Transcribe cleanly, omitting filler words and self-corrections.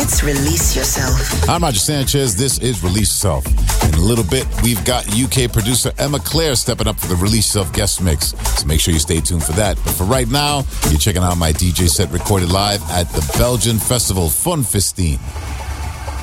It's Release Yourself. I'm Roger Sanchez. This is Release Yourself. In a little bit, we've got UK producer Emma Claire stepping up for the Release Yourself guest mix. So make sure you stay tuned for that. But for right now, you're checking out my DJ set recorded live at the Belgian festival Fun Festine.